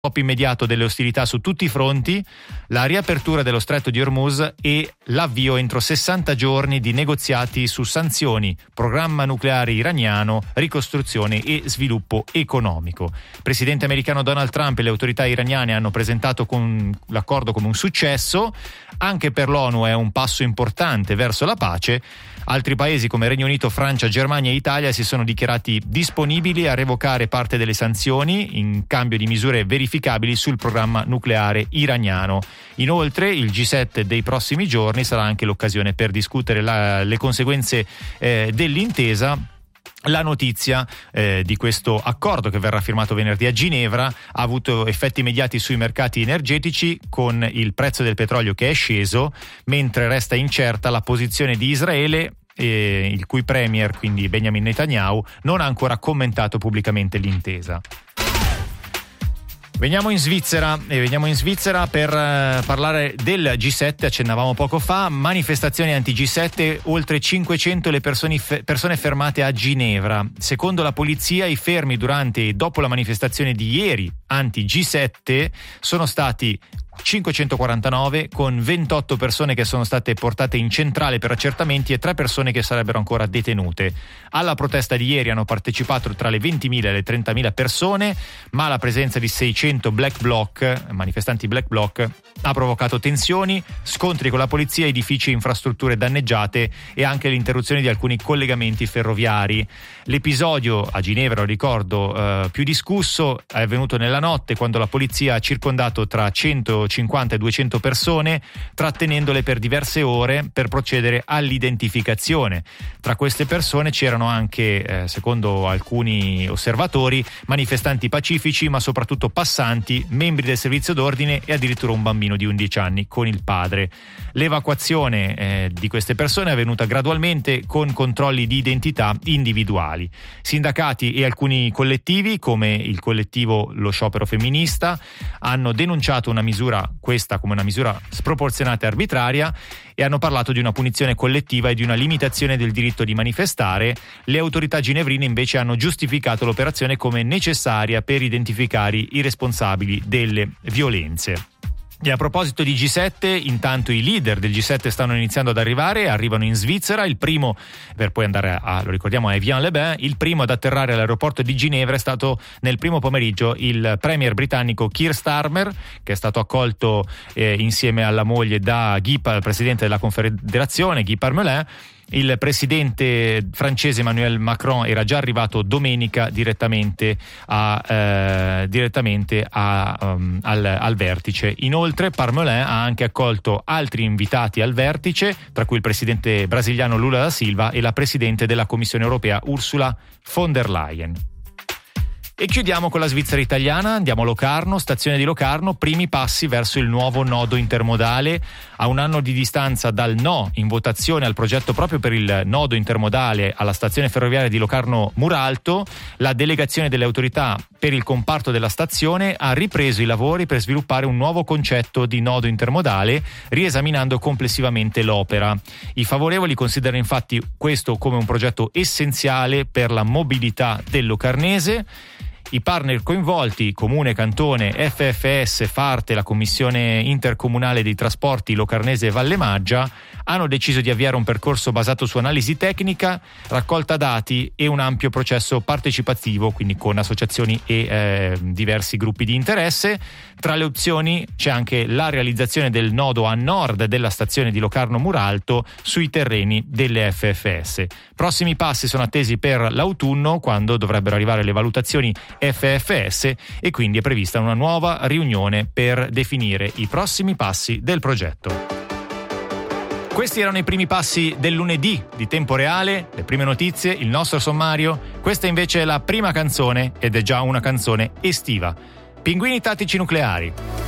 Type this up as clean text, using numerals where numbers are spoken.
immediato delle ostilità su tutti i fronti, la riapertura dello stretto di Hormuz e l'avvio entro 60 giorni di negoziati su sanzioni, programma nucleare iraniano, ricostruzione e sviluppo economico. Il presidente americano Donald Trump e le autorità iraniane hanno presentato l'accordo come un successo. Anche per l'ONU è un passo importante verso la pace. Altri paesi come Regno Unito, Francia, Germania e Italia si sono dichiarati disponibili a revocare parte delle sanzioni in cambio di misure verificabili sul programma nucleare iraniano. Inoltre il G7 dei prossimi giorni sarà anche l'occasione per discutere le conseguenze dell'intesa. La notizia di questo accordo, che verrà firmato venerdì a Ginevra, ha avuto effetti immediati sui mercati energetici, con il prezzo del petrolio che è sceso, mentre resta incerta la posizione di Israele, il cui premier, quindi Benjamin Netanyahu, non ha ancora commentato pubblicamente l'intesa. Veniamo in Svizzera per parlare del G7, accennavamo poco fa, manifestazioni anti-G7, oltre 500 le persone fermate a Ginevra. Secondo la polizia i fermi durante e dopo la manifestazione di ieri anti-G7 sono stati 549, con 28 persone che sono state portate in centrale per accertamenti e 3 persone che sarebbero ancora detenute. Alla protesta di ieri hanno partecipato tra le 20.000 e le 30.000 persone, ma la presenza di 600 manifestanti black bloc ha provocato tensioni, scontri con la polizia, edifici e infrastrutture danneggiate e anche l'interruzione di alcuni collegamenti ferroviari. L'episodio a Ginevra, lo ricordo, più discusso è avvenuto nella notte, quando la polizia ha circondato tra 150 e 200 persone, trattenendole per diverse ore per procedere all'identificazione. Tra queste persone c'erano anche, secondo alcuni osservatori, manifestanti pacifici, ma soprattutto passanti, membri del servizio d'ordine e addirittura un bambino di 11 anni con il padre. L'evacuazione di queste persone è avvenuta gradualmente, con controlli di identità individuali. Sindacati e alcuni collettivi, come il collettivo Lo Sciopero Femminista, hanno denunciato questa come una misura sproporzionata e arbitraria, e hanno parlato di una punizione collettiva e di una limitazione del diritto di manifestare. Le autorità ginevrine invece hanno giustificato l'operazione come necessaria per identificare i responsabili delle violenze. E a proposito di G7, intanto i leader del G7 stanno iniziando ad arrivano in Svizzera. Il primo, per poi andare lo ricordiamo, a Evian-les-Bains, il primo ad atterrare all'aeroporto di Ginevra è stato nel primo pomeriggio il premier britannico Keir Starmer, che è stato accolto insieme alla moglie da presidente della Confederazione, Guy Parmelin. Il presidente francese Emmanuel Macron era già arrivato domenica direttamente al vertice. Inoltre Parmelin ha anche accolto altri invitati al vertice, tra cui il presidente brasiliano Lula da Silva e la presidente della Commissione europea Ursula von der Leyen. E chiudiamo con la Svizzera italiana, andiamo a Locarno, stazione di Locarno, primi passi verso il nuovo nodo intermodale. A un anno di distanza dal no in votazione al progetto proprio per il nodo intermodale alla stazione ferroviaria di Locarno Muralto, la delegazione delle autorità per il comparto della stazione ha ripreso i lavori per sviluppare un nuovo concetto di nodo intermodale, riesaminando complessivamente l'opera. I favorevoli considerano infatti questo come un progetto essenziale per la mobilità del locarnese. I partner coinvolti, Comune, Cantone, FFS, Farte, la Commissione Intercomunale dei Trasporti Locarnese e Valle Maggia, hanno deciso di avviare un percorso basato su analisi tecnica, raccolta dati e un ampio processo partecipativo, quindi con associazioni e diversi gruppi di interesse. Tra le opzioni c'è anche la realizzazione del nodo a nord della stazione di Locarno Muralto sui terreni delle FFS. Prossimi passi sono attesi per l'autunno, quando dovrebbero arrivare le valutazioni FFS, e quindi è prevista una nuova riunione per definire i prossimi passi del progetto. Questi erano i primi passi del lunedì di Tempo Reale, le prime notizie, il nostro sommario. Questa invece è la prima canzone, ed è già una canzone estiva. Pinguini tattici nucleari.